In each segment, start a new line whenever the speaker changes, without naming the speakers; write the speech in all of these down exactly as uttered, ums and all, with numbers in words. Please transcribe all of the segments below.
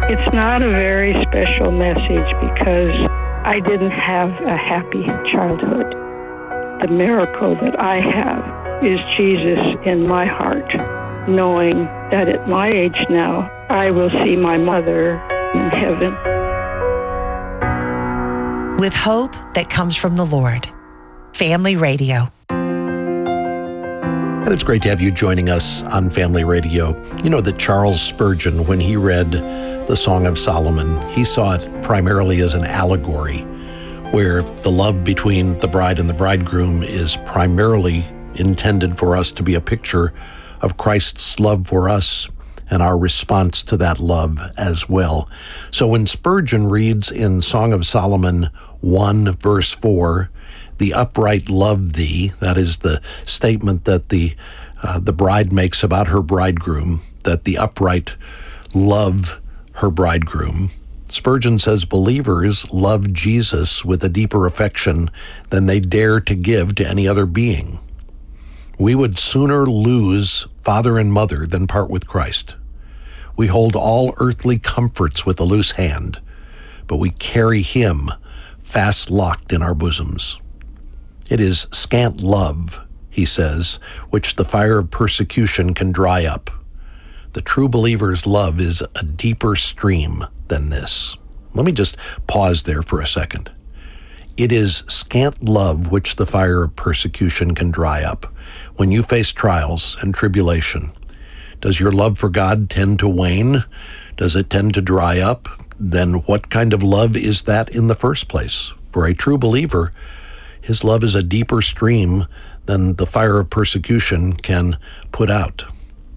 It's not a very special message because I didn't have a happy childhood. The miracle that I have is Jesus in my heart, knowing that at my age now, I will see my mother in heaven.
With hope that comes from the Lord. Family Radio.
And it's great to have you joining us on Family Radio. You know that Charles Spurgeon, when he read the Song of Solomon, he saw it primarily as an allegory, where the love between the bride and the bridegroom is primarily intended for us to be a picture of Christ's love for us and our response to that love as well. So when Spurgeon reads in Song of Solomon one, verse four, the upright love thee, that is the statement that the uh, the bride makes about her bridegroom, that the upright love her bridegroom. Spurgeon says believers love Jesus with a deeper affection than they dare to give to any other being. We would sooner lose father and mother than part with Christ. We hold all earthly comforts with a loose hand, but we carry him fast locked in our bosoms. It is scant love, he says, which the fire of persecution can dry up. The true believer's love is a deeper stream than this. Let me just pause there for a second. It is scant love which the fire of persecution can dry up. When you face trials and tribulation, does your love for God tend to wane? Does it tend to dry up? Then what kind of love is that in the first place? For a true believer, his love is a deeper stream than the fire of persecution can put out.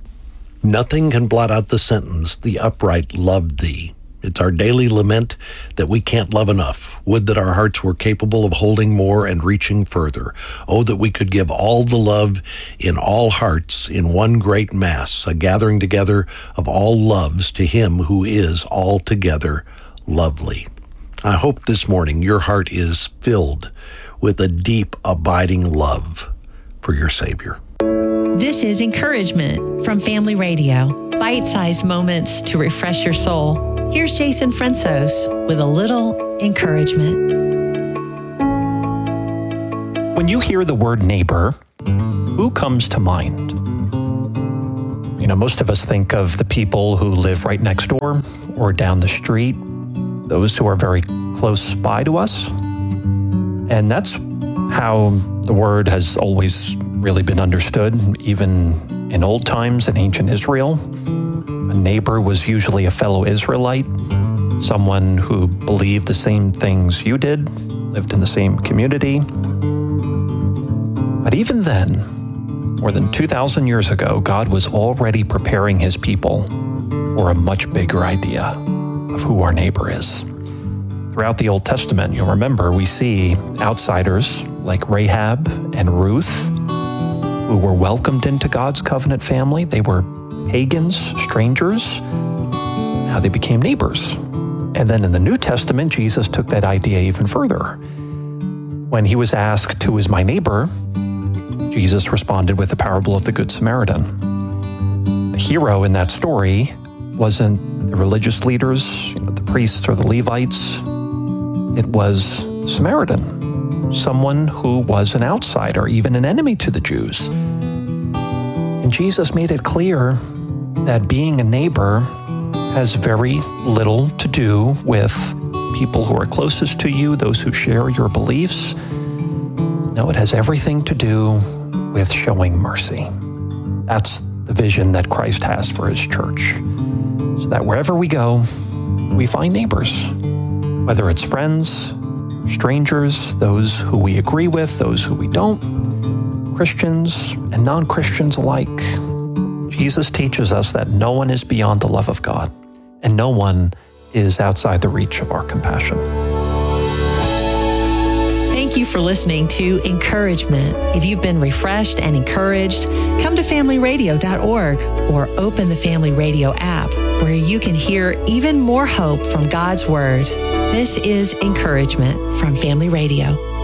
Nothing can blot out the sentence, the upright love thee. It's our daily lament that we can't love enough. Would that our hearts were capable of holding more and reaching further. Oh, that we could give all the love in all hearts in one great mass, a gathering together of all loves to him who is altogether lovely. I hope this morning your heart is filled with a deep, abiding love for your Savior.
This is Encouragement from Family Radio. Bite-sized moments to refresh your soul. Here's Jason Fransos with a little encouragement.
When you hear the word neighbor, who comes to mind? You know, most of us think of the people who live right next door or down the street, those who are very close by to us. And that's how the word has always really been understood, even in old times in ancient Israel. A neighbor was usually a fellow Israelite, someone who believed the same things you did, lived in the same community. But even then, more than two thousand years ago, God was already preparing his people for a much bigger idea of who our neighbor is. Throughout the Old Testament, you'll remember, we see outsiders like Rahab and Ruth who were welcomed into God's covenant family. They were pagans, strangers. Now they became neighbors. And then in the New Testament, Jesus took that idea even further. When he was asked, "Who is my neighbor?" Jesus responded with the parable of the Good Samaritan. The hero in that story wasn't the religious leaders, you know, the priests or the Levites. It was the Samaritan, someone who was an outsider, even an enemy to the Jews. And Jesus made it clear that being a neighbor has very little to do with people who are closest to you, those who share your beliefs. No, it has everything to do with showing mercy. That's the vision that Christ has for his church. So that wherever we go, we find neighbors, whether it's friends, strangers, those who we agree with, those who we don't, Christians and non-Christians alike. Jesus teaches us that no one is beyond the love of God, and no one is outside the reach of our compassion.
Thank you for listening to Encouragement. If you've been refreshed and encouraged, come to family radio dot org or open the Family Radio app, where you can hear even more hope from God's Word. This is Encouragement from Family Radio.